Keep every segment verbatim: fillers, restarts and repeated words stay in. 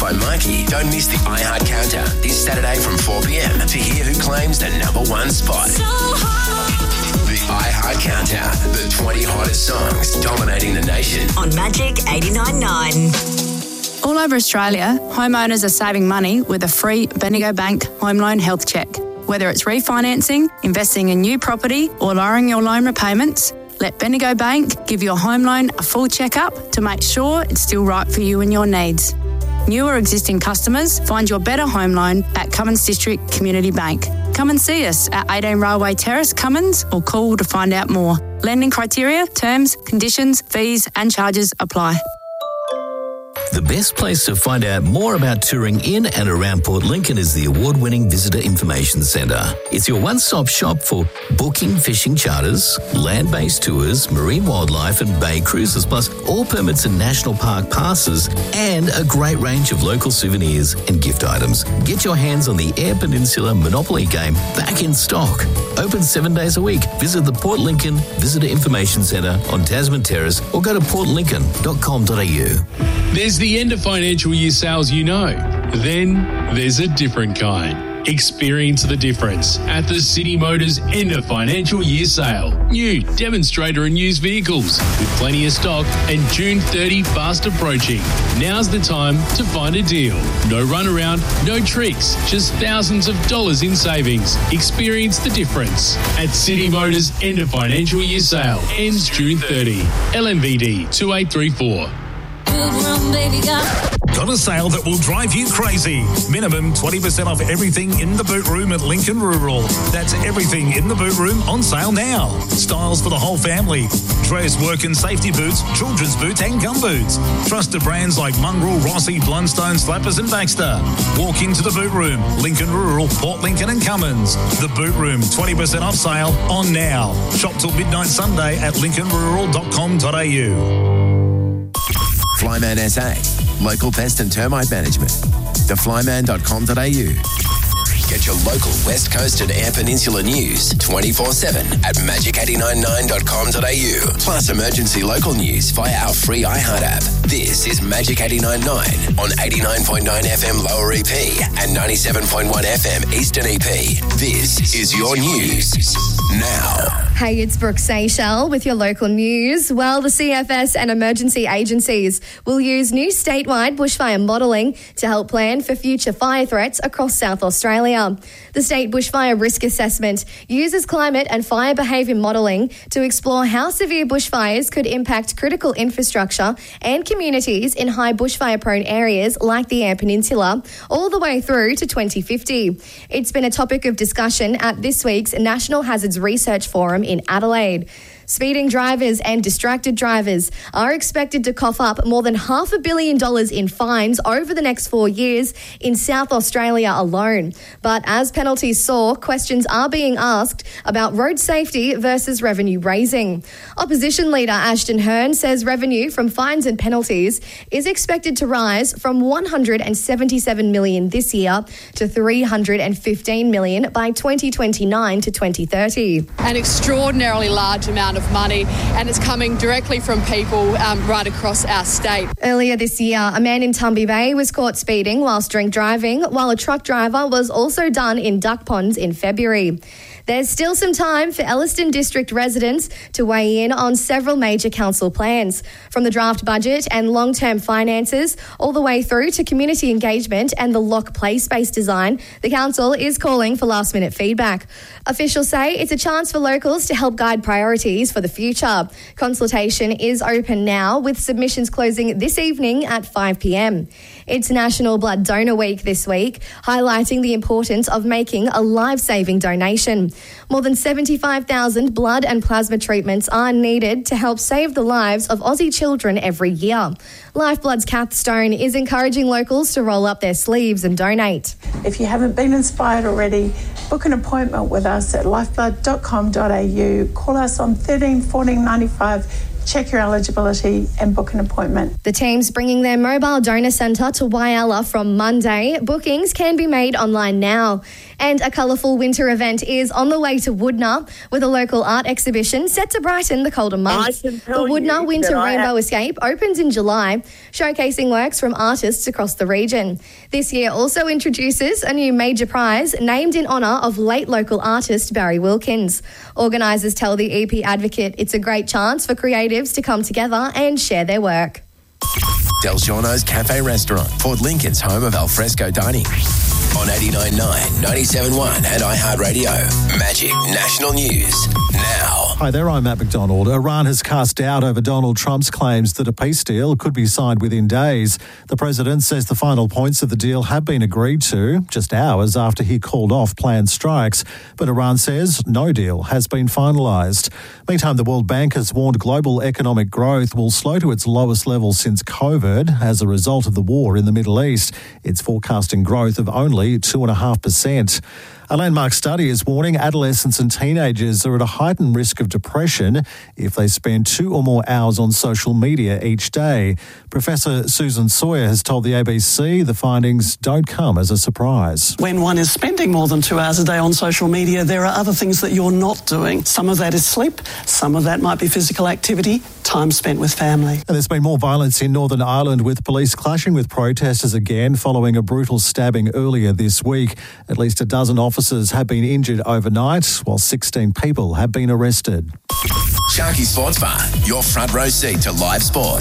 by Mikey. Don't miss the iHeart Counter this Saturday from four p.m. to hear who claims the number one spot. So hot. The iHeart Counter, the twenty hottest songs dominating the nation. On Magic eighty-nine point nine. All over Australia, homeowners are saving money with a free Bendigo Bank Home Loan Health Check. Whether it's refinancing, investing in new property or lowering your loan repayments, let Bendigo Bank give your home loan a full check-up to make sure it's still right for you and your needs. New or existing customers, find your better home loan at Cummins District Community Bank. Come and see us at eighteen Railway Terrace, Cummins, or call to find out more. Lending criteria, terms, conditions, fees and charges apply. The best place to find out more about touring in and around Port Lincoln is the award-winning Visitor Information Centre. It's your one-stop shop for booking fishing charters, land-based tours, marine wildlife and bay cruises, plus all permits and national park passes, and a great range of local souvenirs and gift items. Get your hands on the Eyre Peninsula Monopoly game back in stock. Open seven days a week. Visit the Port Lincoln Visitor Information Centre on Tasman Terrace or go to port lincoln dot com dot a u. There's the end of financial year sales you know. Then there's a different kind. Experience the difference at the City Motors end of financial year sale. New demonstrator and used vehicles with plenty of stock and June thirtieth fast approaching. Now's the time to find a deal. No runaround, no tricks, just thousands of dollars in savings. Experience the difference at City Motors end of financial year sale. Ends June thirtieth. L M V D two eight three four. Got a sale that will drive you crazy. Minimum twenty percent off everything in the boot room at Lincoln Rural. That's everything in the boot room on sale now. Styles for the whole family. Dress, work and safety boots, children's boots and gum boots. Trusted brands like Mongrel, Rossi, Blundstone, Slappers and Baxter. Walk into the boot room. Lincoln Rural, Port Lincoln and Cummins. The boot room, twenty percent off sale on now. Shop till midnight Sunday at lincoln rural dot com dot a u. Flyman S A, local pest and termite management. the flyman dot com dot a u. Get your local West Coast and Eyre Peninsula news twenty-four seven at magic eight nine nine dot com dot a u. Plus emergency local news via our free iHeart app. This is Magic eighty-nine point nine on eighty-nine point nine F M Lower E P and ninety-seven point one F M Eastern E P. This is your news now. Hey, it's Brooke Seychelles with your local news. Well, the C F S and emergency agencies will use new statewide bushfire modelling to help plan for future fire threats across South Australia. The State Bushfire Risk Assessment uses climate and fire behaviour modelling to explore how severe bushfires could impact critical infrastructure and communities in high bushfire-prone areas like the Eyre Peninsula, all the way through to twenty fifty. It's been a topic of discussion at this week's National Hazards Research Forum in Adelaide. Speeding drivers and distracted drivers are expected to cough up more than half a billion dollars in fines over the next four years in South Australia alone. But as penalties soar, questions are being asked about road safety versus revenue raising. Opposition leader Ashton Hearn says revenue from fines and penalties is expected to rise from one hundred seventy-seven million dollars this year to three hundred fifteen million dollars by twenty twenty-nine to twenty thirty. An extraordinarily large amount of money, and it's coming directly from people um, right across our state. Earlier this year, a man in Tumby Bay was caught speeding whilst drink driving, while a truck driver was also done in Duck Ponds in February. There's still some time for Elliston District residents to weigh in on several major council plans, from the draft budget and long-term finances all the way through to community engagement and the lock play space design. The council is calling for last-minute feedback. Officials say it's a chance for locals to help guide priorities for the future. Consultation is open now, with submissions closing this evening at five p.m. It's National Blood Donor Week this week, highlighting the importance of making a life-saving donation. More than seventy-five thousand blood and plasma treatments are needed to help save the lives of Aussie children every year. Lifeblood's Kath Stone is encouraging locals to roll up their sleeves and donate. If you haven't been inspired already, book an appointment with us at lifeblood dot com dot a u. Call us on thirteen fourteen ninety-five, check your eligibility and book an appointment. The team's bringing their mobile donor centre to Whyalla from Monday. Bookings can be made online now. And a colourful winter event is on the way to Woodna with a local art exhibition set to brighten the colder months. The Woodna Winter Rainbow have... Escape opens in July, showcasing works from artists across the region. This year also introduces a new major prize named in honour of late local artist Barry Wilkins. Organisers tell the E P Advocate it's a great chance for creatives to come together and share their work. Del Giorno's Cafe Restaurant, Port Lincoln's home of alfresco dining. On eighty-nine point nine, ninety-seven point one and iHeartRadio. Magic National News now. Hi there, I'm Matt McDonald. Iran has cast doubt over Donald Trump's claims that a peace deal could be signed within days. The president says the final points of the deal have been agreed to just hours after he called off planned strikes. But Iran says no deal has been finalised. Meantime, the World Bank has warned global economic growth will slow to its lowest level since COVID as a result of the war in the Middle East. It's forecasting growth of only two point five percent. A landmark study is warning adolescents and teenagers are at a heightened risk of depression if they spend two or more hours on social media each day. Professor Susan Sawyer has told the A B C the findings don't come as a surprise. When one is spending more than two hours a day on social media, there are other things that you're not doing. Some of that is sleep, some of that might be physical activity, time spent with family. And there's been more violence in Northern Ireland with police clashing with protesters again following a brutal stabbing earlier this week. At least a dozen officers have been injured overnight, while sixteen people have been arrested. Sharky Sports Bar, your front row seat to live sport.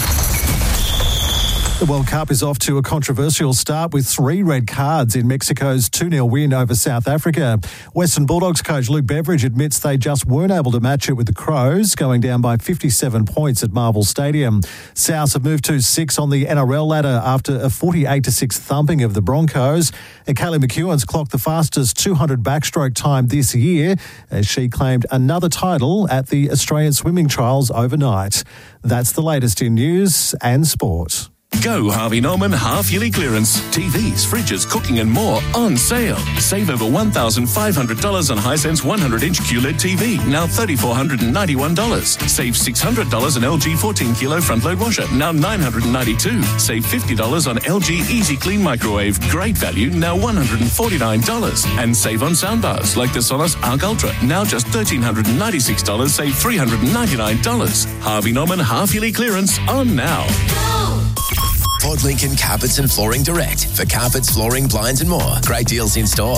The World Cup is off to a controversial start with three red cards in Mexico's two nil win over South Africa. Western Bulldogs coach Luke Beveridge admits they just weren't able to match it with the Crows, going down by fifty-seven points at Marvel Stadium. Souths have moved to six on the N R L ladder after a forty-eight to six thumping of the Broncos. And Kaylee McEwen's clocked the fastest two hundred backstroke time this year as she claimed another title at the Australian Swimming Trials overnight. That's the latest in news and sport. Go Harvey Norman half-yearly clearance. T Vs, fridges, cooking and more on sale. Save over one thousand five hundred dollars on Hisense one hundred inch Q L E D T V, now three thousand four hundred ninety-one dollars. Save six hundred dollars on L G fourteen kilo front-load washer, now nine hundred ninety-two dollars. Save fifty dollars on L G Easy Clean microwave, great value, now one hundred forty-nine dollars. And save on soundbars like the Sonos Arc Ultra, now just one thousand three hundred ninety-six dollars, save three hundred ninety-nine dollars. Harvey Norman half-yearly clearance on now. Port Lincoln Carpets and Flooring Direct. For carpets, flooring, blinds and more. Great deals in store.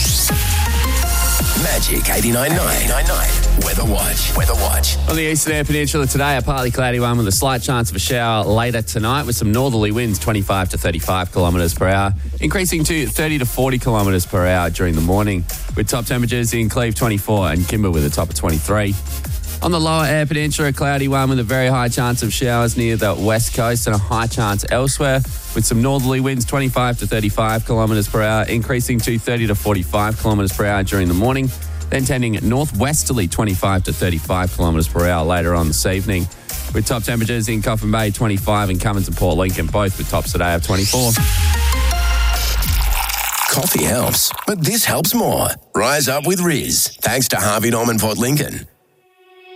Magic eighty-nine point nine. Weather Watch. Weather Watch. On the Eastern Air Peninsula today, a partly cloudy one with a slight chance of a shower later tonight with some northerly winds twenty-five to thirty-five kilometres per hour, increasing to thirty to forty kilometres per hour during the morning, with top temperatures in Cleve twenty-four and Kimber with a top of twenty-three. On the lower air peninsula, a cloudy one with a very high chance of showers near the west coast and a high chance elsewhere, with some northerly winds twenty-five to thirty-five kilometres per hour, increasing to thirty to forty-five kilometres per hour during the morning, then tending northwesterly twenty-five to thirty-five kilometres per hour later on this evening, with top temperatures in Coffin Bay twenty-five and Cummins and Port Lincoln, both with tops today of twenty-four. Coffee helps, but this helps more. Rise up with Riz, thanks to Harvey Norman Port Lincoln.